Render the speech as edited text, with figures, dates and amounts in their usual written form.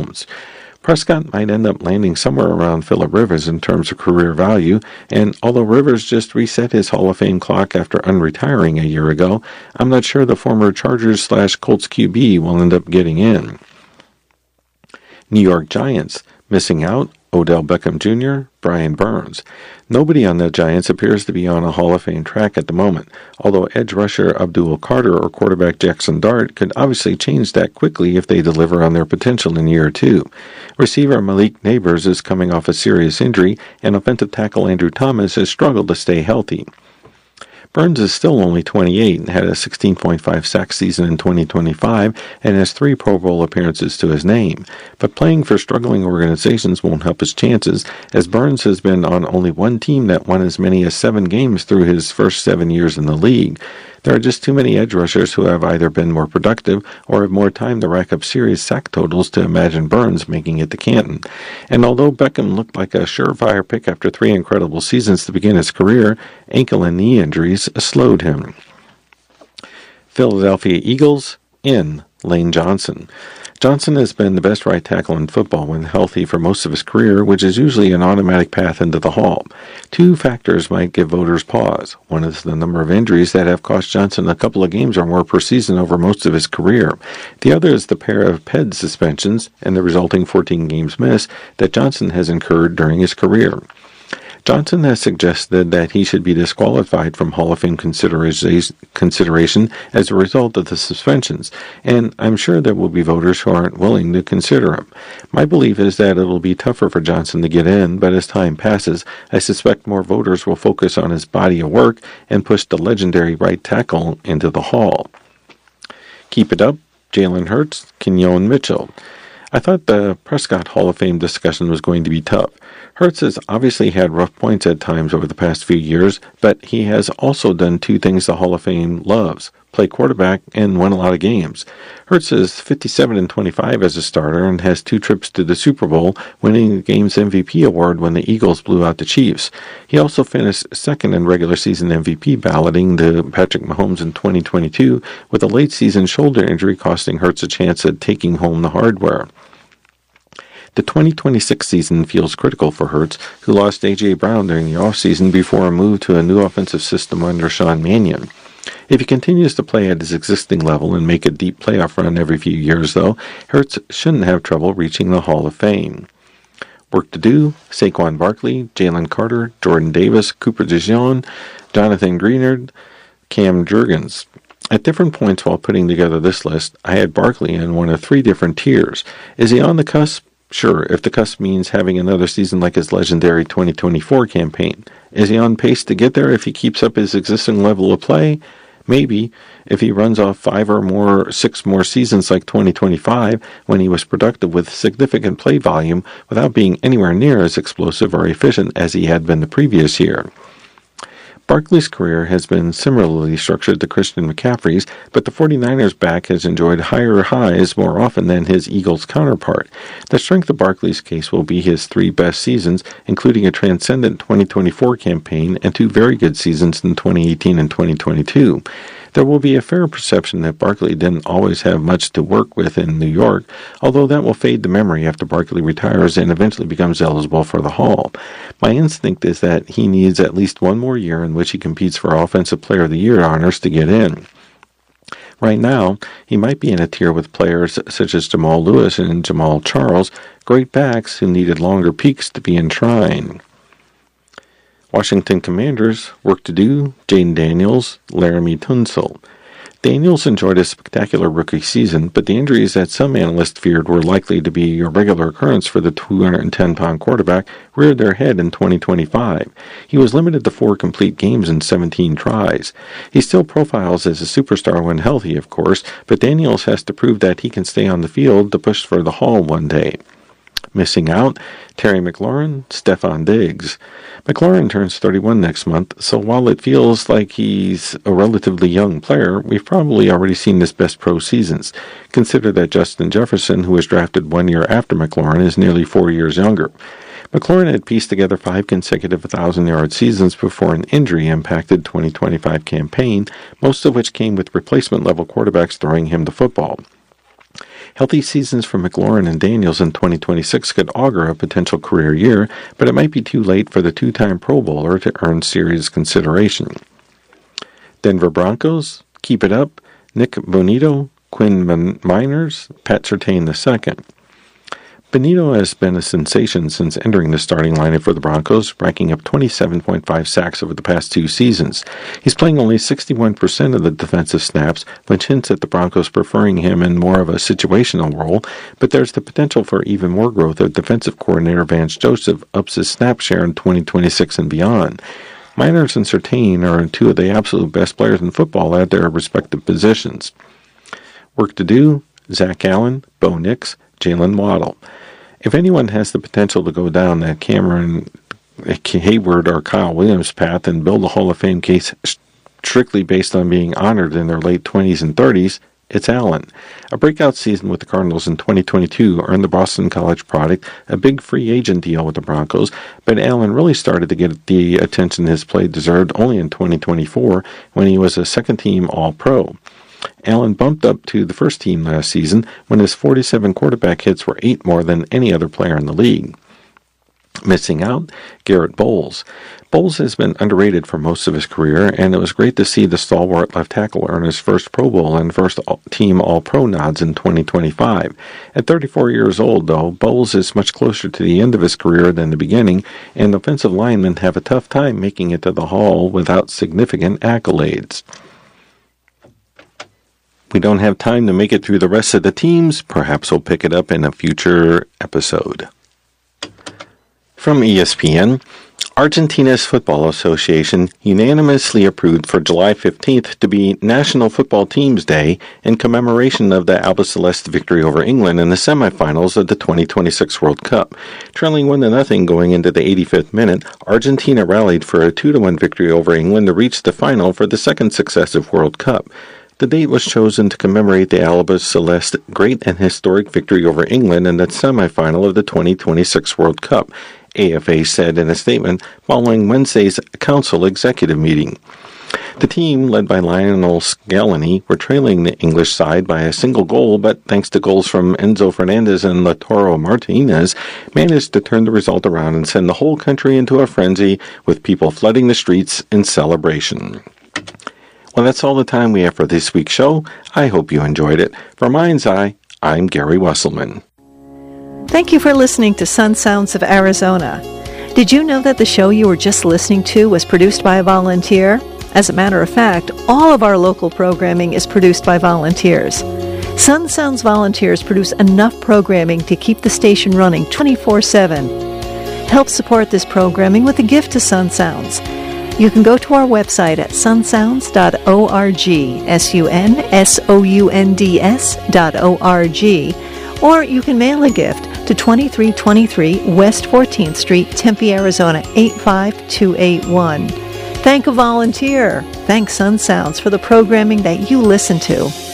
Mahomes. Prescott might end up landing somewhere around Phillip Rivers in terms of career value, and although Rivers just reset his Hall of Fame clock after unretiring a year ago, I'm not sure the former Chargers/Colts QB will end up getting in. New York Giants, missing out, Odell Beckham Jr., Brian Burns. Nobody on the Giants appears to be on a Hall of Fame track at the moment, although edge rusher Abdul Carter or quarterback Jackson Dart could obviously change that quickly if they deliver on their potential in year 2. Receiver Malik Neighbors is coming off a serious injury, and offensive tackle Andrew Thomas has struggled to stay healthy. Burns is still only 28 and had a 16.5 sack season in 2025 and has 3 Pro Bowl appearances to his name. But playing for struggling organizations won't help his chances, as Burns has been on only one team that won as many as 7 games through his first 7 years in the league. There are just too many edge rushers who have either been more productive or have more time to rack up serious sack totals to imagine Burns making it to Canton. And although Beckham looked like a surefire pick after 3 incredible seasons to begin his career, ankle and knee injuries slowed him. Philadelphia Eagles, in Lane Johnson. Johnson has been the best right tackle in football when healthy for most of his career, which is usually an automatic path into the Hall. 2 factors might give voters pause. One is the number of injuries that have cost Johnson a couple of games or more per season over most of his career. The other is the pair of PED suspensions and the resulting 14 games missed that Johnson has incurred during his career. Johnson has suggested that he should be disqualified from Hall of Fame consideration as a result of the suspensions, and I'm sure there will be voters who aren't willing to consider him. My belief is that it will be tougher for Johnson to get in, but as time passes, I suspect more voters will focus on his body of work and push the legendary right tackle into the Hall. Keep it up, Jalen Hurts, Kenyon Mitchell. I thought the Prescott Hall of Fame discussion was going to be tough. Hurts has obviously had rough points at times over the past few years, but he has also done 2 things the Hall of Fame loves: play quarterback and win a lot of games. Hurts is 57-25 as a starter and has 2 trips to the Super Bowl, winning the game's MVP award when the Eagles blew out the Chiefs. He also finished second in regular season MVP balloting to Patrick Mahomes in 2022, with a late season shoulder injury costing Hurts a chance at taking home the hardware. The 2026 season feels critical for Hurts, who lost A.J. Brown during the offseason before a move to a new offensive system under Sean Mannion. If he continues to play at his existing level and make a deep playoff run every few years, though, Hurts shouldn't have trouble reaching the Hall of Fame. Work to do: Saquon Barkley, Jalen Carter, Jordan Davis, Cooper DeJean, Jonathan Greenard, Cam Jurgens. At different points while putting together this list, I had Barkley in one of 3 different tiers. Is he on the cusp? Sure, if the cusp means having another season like his legendary 2024 campaign. Is he on pace to get there if he keeps up his existing level of play? Maybe, if he runs off 5 or 6 more seasons like 2025, when he was productive with significant play volume without being anywhere near as explosive or efficient as he had been the previous year. Barkley's career has been similarly structured to Christian McCaffrey's, but the 49ers back has enjoyed higher highs more often than his Eagles counterpart. The strength of Barkley's case will be his 3 best seasons, including a transcendent 2024 campaign and 2 very good seasons in 2018 and 2022. There will be a fair perception that Barkley didn't always have much to work with in New York, although that will fade to memory after Barkley retires and eventually becomes eligible for the Hall. My instinct is that he needs at least 1 more year in which he competes for Offensive Player of the Year honors to get in. Right now, he might be in a tier with players such as Jamal Lewis and Jamal Charles, great backs who needed longer peaks to be enshrined. Washington Commanders, work to do: Jaden Daniels, Laramie Tunsil. Daniels enjoyed a spectacular rookie season, but the injuries that some analysts feared were likely to be a regular occurrence for the 210-pound quarterback reared their head in 2025. He was limited to 4 complete games in 17 tries. He still profiles as a superstar when healthy, of course, but Daniels has to prove that he can stay on the field to push for the Hall one day. Missing out: Terry McLaurin, Stephon Diggs. McLaurin turns 31 next month, so while it feels like he's a relatively young player, we've probably already seen his best pro seasons. Consider that Justin Jefferson, who was drafted 1 year after McLaurin, is nearly 4 years younger. McLaurin had pieced together 5 consecutive 1,000-yard seasons before an injury-impacted 2025 campaign, most of which came with replacement-level quarterbacks throwing him the football. Healthy seasons for McLaurin and Daniels in 2026 could augur a potential career year, but it might be too late for the two-time Pro Bowler to earn serious consideration. Denver Broncos, keep it up. Nick Bonito, Quinn Miners, Pat Surtain II. Bonito has been a sensation since entering the starting lineup for the Broncos, racking up 27.5 sacks over the past 2 seasons. He's playing only 61% of the defensive snaps, which hints at the Broncos preferring him in more of a situational role, but there's the potential for even more growth if defensive coordinator Vance Joseph ups his snap share in 2026 and beyond. Miners and Surtain are 2 of the absolute best players in football at their respective positions. Work to do, Zach Allen, Bo Nix, Jalen Waddle. If anyone has the potential to go down that Cameron Hayward or Kyle Williams path and build a Hall of Fame case strictly based on being honored in their late 20s and 30s, it's Allen. A breakout season with the Cardinals in 2022 earned the Boston College product a big free agent deal with the Broncos, but Allen really started to get the attention his play deserved only in 2024 when he was a second-team All-Pro. Allen bumped up to the first team last season when his 47 quarterback hits were 8 more than any other player in the league. Missing out, Garrett Bowles. Bowles has been underrated for most of his career, and it was great to see the stalwart left tackle earn his first Pro Bowl and first team All-Pro nods in 2025. At 34 years old, though, Bowles is much closer to the end of his career than the beginning, and offensive linemen have a tough time making it to the Hall without significant accolades. We don't have time to make it through the rest of the teams. Perhaps we'll pick it up in a future episode. From ESPN, Argentina's Football Association unanimously approved for July 15th to be National Football Teams Day in commemoration of the Albiceleste victory over England in the semifinals of the 2026 World Cup. Trailing 1-0 going into the 85th minute, Argentina rallied for a 2-1 victory over England to reach the final for the second successive World Cup. The date was chosen to commemorate the Albiceleste great and historic victory over England in the semifinal of the 2026 World Cup, AFA said in a statement following Wednesday's council executive meeting. The team, led by Lionel Scaloni, were trailing the English side by a single goal, but thanks to goals from Enzo Fernandez and Lautaro Martinez, managed to turn the result around and send the whole country into a frenzy, with people flooding the streets in celebration. Well, that's all the time we have for this week's show. I hope you enjoyed it. For Mind's Eye, I'm Gary Wesselman. Thank you for listening to Sun Sounds of Arizona. Did you know that the show you were just listening to was produced by a volunteer? As a matter of fact, all of our local programming is produced by volunteers. Sun Sounds volunteers produce enough programming to keep the station running 24/7. Help support this programming with a gift to Sun Sounds. You can go to our website at sunsounds.org, sunsounds.org, or you can mail a gift to 2323 West 14th Street, Tempe, Arizona 85281. Thank a volunteer. Thank Sun Sounds for the programming that you listen to.